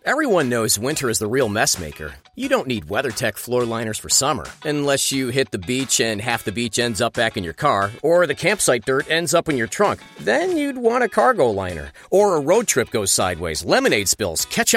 Everyone knows winter is the real mess maker. You don't need WeatherTech floor liners for summer, unless you hit the beach and half the beach ends up back in your car, or the campsite dirt ends up in your trunk. Then you'd want a cargo liner. Or a road trip goes sideways, lemonade spills, ketchup